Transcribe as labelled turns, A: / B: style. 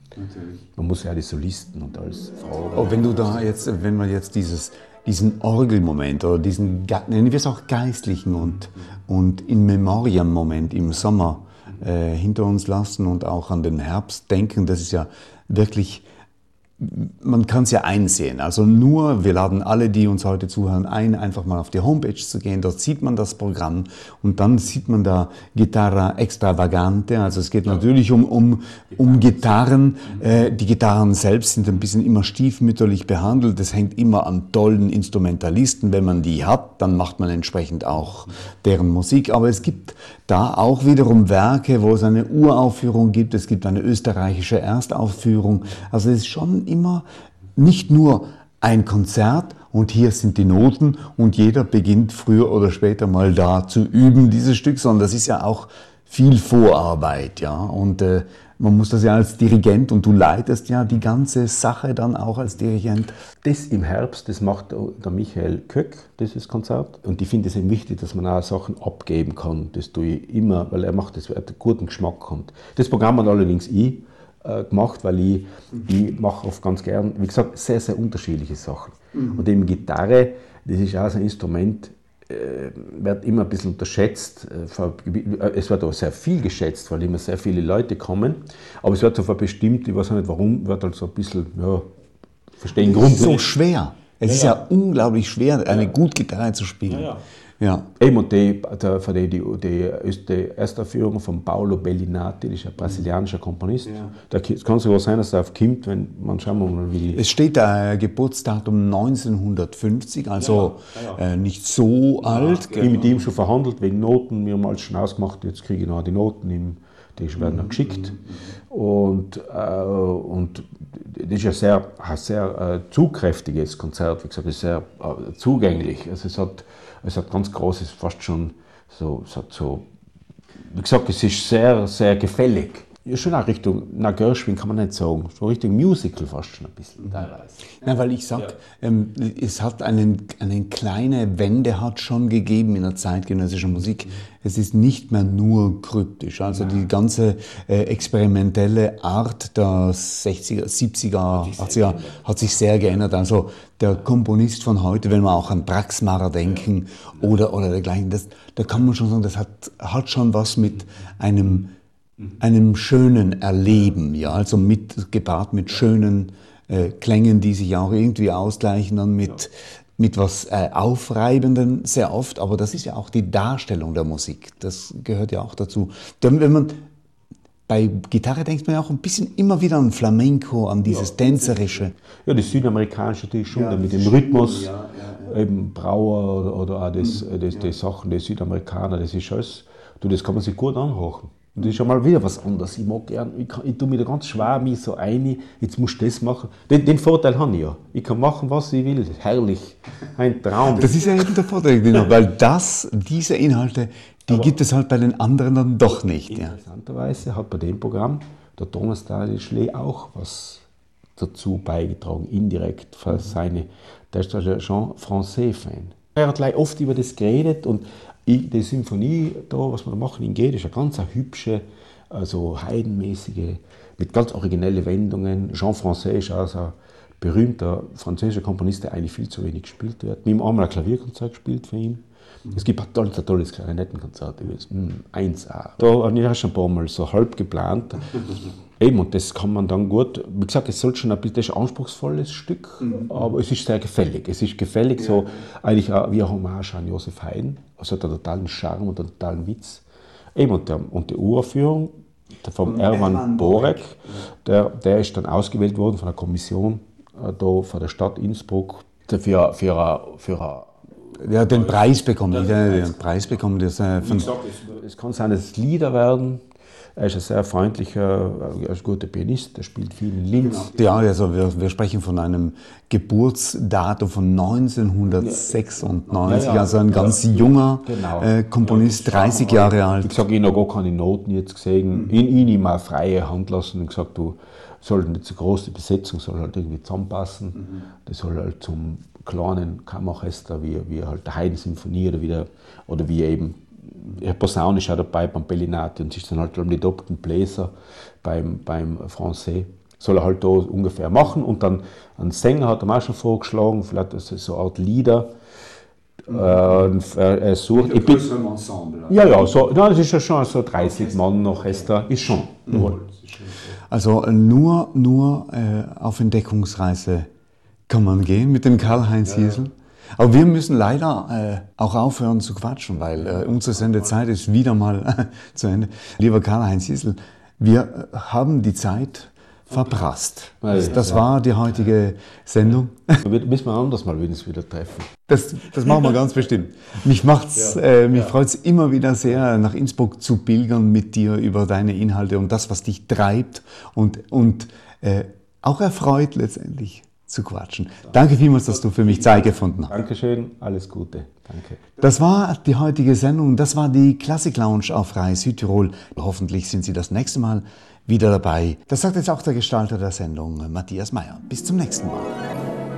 A: Natürlich.
B: Man muss ja die Solisten und alles fragen.
A: Oh, wenn man jetzt diesen Orgelmoment oder diesen, nennen wir es auch geistlichen und In Memoriam-Moment im Sommer hinter uns lassen und auch an den Herbst denken, das ist ja wirklich, man kann es ja einsehen. Also wir laden alle, die uns heute zuhören, ein, einfach mal auf die Homepage zu gehen. Dort sieht man das Programm und dann sieht man da Chitarra Extravagante. Also es geht natürlich um Gitarren. Die Gitarren selbst sind ein bisschen immer stiefmütterlich behandelt. Das hängt immer an tollen Instrumentalisten. Wenn man die hat, dann macht man entsprechend auch deren Musik. Aber es gibt da auch wiederum Werke, wo es eine Uraufführung gibt. Es gibt eine österreichische Erstaufführung. Also es ist schon immer nicht nur ein Konzert und hier sind die Noten und jeder beginnt früher oder später mal da zu üben, dieses Stück, sondern das ist ja auch viel Vorarbeit, ja. Und man muss das ja als Dirigent, und du leitest ja die ganze Sache dann auch als Dirigent.
B: Das im Herbst, das macht der Michael Köck, dieses Konzert. Und ich finde es eben wichtig, dass man auch Sachen abgeben kann. Das tue ich immer, weil er macht das, er hat einen guten Geschmack. Und das Programm hat allerdings ich gemacht, weil ich mache oft ganz gern, wie gesagt, sehr, sehr unterschiedliche Sachen. Und eben Gitarre, das ist auch so ein Instrument, wird immer ein bisschen unterschätzt. Es wird auch sehr viel geschätzt, weil immer sehr viele Leute kommen. Aber es wird so bestimmt, ich weiß nicht warum, wird halt so ein bisschen, ja, verstehen Grund.
A: Es ist so schwer. Es ist ja unglaublich schwer, eine gute Gitarre zu spielen. Ja.
B: Eben, und die Erstaufführung von Paolo Bellinati, das ist ein brasilianischer Komponist. Es kann sogar sein, dass er auf kommt, wenn man schauen wir mal, wie.
A: Es steht da Geburtsdatum 1950, also nicht so alt.
B: Ich habe mit ihm schon verhandelt wegen Noten, wir haben alles schon ausgemacht, jetzt kriege ich noch die Noten, die werden noch geschickt. Und das ist ein sehr zugkräftiges Konzert, wie gesagt, es ist sehr zugänglich. Also es hat ganz großes, fast schon wie gesagt, es ist sehr, sehr gefällig. Ja, schon auch Richtung, Gershwin kann man nicht sagen, so Richtung Musical fast schon ein bisschen teilweise.
A: Ja, weil ich sage, es hat eine kleine Wende hat schon gegeben in der zeitgenössischen Musik. Es ist nicht mehr nur kryptisch. Also die ganze experimentelle Art der 60er, 70er, 80er hat sich sehr geändert. Also der Komponist von heute, wenn wir auch an Praxmara denken oder dergleichen, da kann man schon sagen, das hat schon was mit einem schönen Erleben, ja, also gepaart mit schönen Klängen, die sich auch irgendwie ausgleichen dann mit was Aufreibenden sehr oft, aber das ist ja auch die Darstellung der Musik, das gehört ja auch dazu. Wenn man bei Gitarre denkt man ja auch ein bisschen immer wieder an Flamenco, an dieses Tänzerische.
B: Ja, das Südamerikanische natürlich schon, mit dem Rhythmus, eben Brauer oder auch die Sachen, die Südamerikaner, das ist alles, das kann man sich gut anhören. Und das ist schon mal wieder was anderes. Ich mag gern, ich tue mir da ganz schwer mich so ein, jetzt musst du das machen. Den Vorteil habe ich ja. Ich kann machen, was ich will. Das ist herrlich. Ein Traum.
A: Das ist ja eben der Vorteil, weil diese Inhalte, die gibt es halt bei den anderen dann doch nicht.
B: Interessanterweise hat bei dem Programm der Thomas Daniel auch was dazu beigetragen, indirekt für seine. Der ist der Jean Français-Fan. Er hat gleich oft über das geredet und die Symphonie, da, was wir machen in G, das ist eine ganz hübsche, also heidenmäßige, mit ganz originellen Wendungen. Jean Français ist auch so ein berühmter französischer Komponist, der eigentlich viel zu wenig gespielt wird. Wir haben einmal ein Klavierkonzert gespielt für ihn. Es gibt ein tolles Klarinettenkonzert, 1A. Da habe ich auch schon ein paar Mal so halb geplant. Eben, und das kann man dann gut, wie gesagt, es soll schon ein bisschen ein anspruchsvolles Stück, aber es ist sehr gefällig. Es ist gefällig, so eigentlich auch wie eine Hommage an Josef Haydn. Also hat einen totalen Charme und einen totalen Witz. Eben, und die Uraufführung vom Erwan Borek, der ist dann ausgewählt worden von der Kommission da von der Stadt Innsbruck für
A: den Preis bekommen. Den Preis bekommen.
B: Es kann sein, dass es Lieder werden. Er ist ein sehr freundlicher, ein guter Pianist, der spielt viel in Linz.
A: Ja, also wir sprechen von einem Geburtsdatum von 1996, also ein ganz junger Komponist, 30 Jahre alt.
B: Ich sage, ich habe noch gar keine Noten jetzt gesehen. Ihn immer freie Hand lassen und gesagt, du soll nicht so große Besetzung, soll halt irgendwie zusammenpassen. Das soll halt zum kleinen Kammerorchester, wie halt der Haydn-Symphonie oder wie eben. Die Posaune ist auch dabei beim Bellinati und es ist dann halt die doppelten Bläser beim Français. soll er halt da ungefähr machen. Und dann einen Sänger hat er auch schon vorgeschlagen, vielleicht so eine Art Lieder. Er sucht.
A: Ein größerem Ensemble.
B: Ja, so, das ist ja schon so 30 Mann Orchester, ist schon.
A: Also nur auf Entdeckungsreise kann man gehen mit dem Karl-Heinz Hiesel. Aber wir müssen leider auch aufhören zu quatschen, weil unsere Sendezeit ist wieder mal zu Ende. Lieber Karl-Heinz Hiesel, wir haben die Zeit verprasst. Das war die heutige Sendung.
B: Müssen wir anders mal uns wieder treffen.
A: Das machen wir ganz bestimmt. Mich freut es immer wieder sehr, nach Innsbruck zu pilgern mit dir über deine Inhalte und das, was dich treibt und auch erfreut letztendlich zu quatschen. Danke vielmals, dass du für mich Zeit gefunden hast.
B: Dankeschön, alles Gute. Danke.
A: Das war die heutige Sendung. Das war die Klassik Lounge auf Rai Südtirol. Hoffentlich sind Sie das nächste Mal wieder dabei. Das sagt jetzt auch der Gestalter der Sendung, Matthias Meyer. Bis zum nächsten Mal.